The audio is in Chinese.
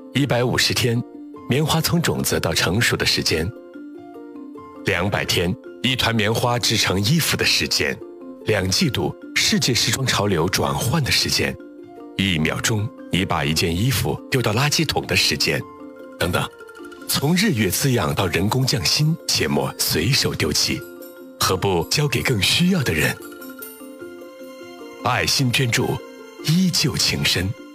150天，棉花从种子到成熟的时间；200天，一团棉花织成衣服的时间；2季度，世界时装潮流转换的时间；1秒钟，你把一件衣服丢到垃圾桶的时间，等等。从日月滋养到人工匠心，切莫随手丢弃，何不交给更需要的人？爱心捐助，依旧情深。